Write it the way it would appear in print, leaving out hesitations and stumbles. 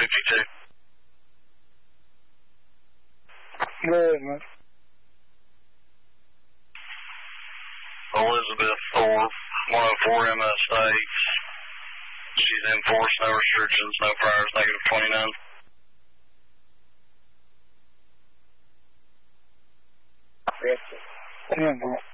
252. Good, man. Elizabeth Thorpe, 104 MSA. She's enforced, no restrictions, no priors, -29. Yes, sir.